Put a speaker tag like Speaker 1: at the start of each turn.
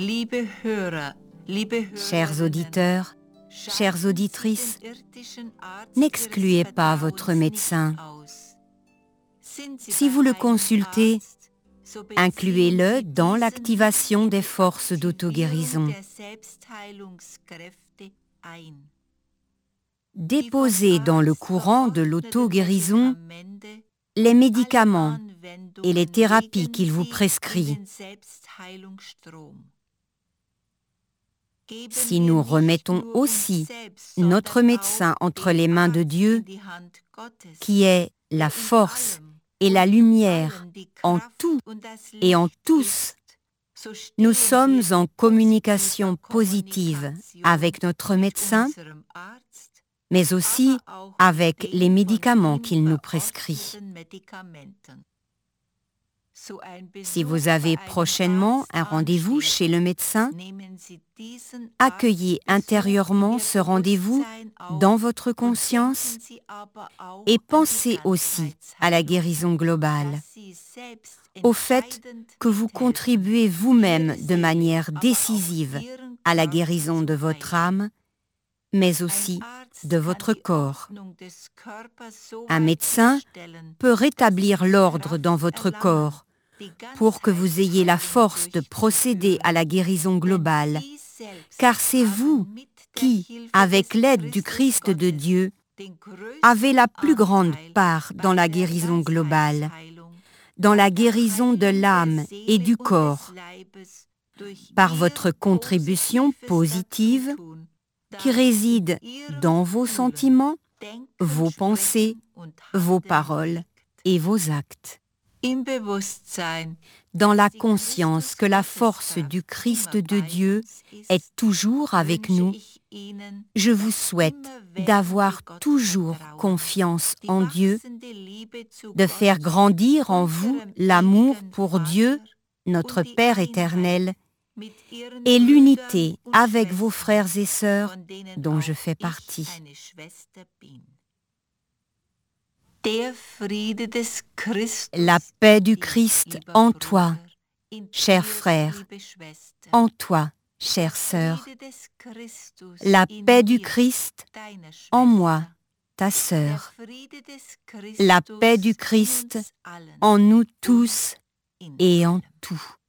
Speaker 1: Chers auditeurs, chères auditrices, n'excluez pas votre médecin. Si vous le consultez, incluez-le dans l'activation des forces d'auto-guérison. Déposez dans le courant de l'auto-guérison les médicaments et les thérapies qu'il vous prescrit. Si nous remettons aussi notre médecin entre les mains de Dieu, qui est la force et la lumière en tout et en tous, nous sommes en communication positive avec notre médecin, mais aussi avec les médicaments qu'il nous prescrit. Si vous avez prochainement un rendez-vous chez le médecin, accueillez intérieurement ce rendez-vous dans votre conscience et pensez aussi à la guérison globale, au fait que vous contribuez vous-même de manière décisive à la guérison de votre âme, mais aussi de votre corps. Un médecin peut rétablir l'ordre dans votre corps pour que vous ayez la force de procéder à la guérison globale, car c'est vous qui, avec l'aide du Christ de Dieu, avez la plus grande part dans la guérison globale, dans la guérison de l'âme et du corps, par votre contribution positive qui réside dans vos sentiments, vos pensées, vos paroles et vos actes. Dans la conscience que la force du Christ de Dieu est toujours avec nous, je vous souhaite d'avoir toujours confiance en Dieu, de faire grandir en vous l'amour pour Dieu, notre Père éternel, et l'unité avec vos frères et sœurs dont je fais partie. La paix du Christ en toi, cher frère, en toi, chère sœur. La paix du Christ en moi, ta sœur. La paix du Christ en nous tous et en tout.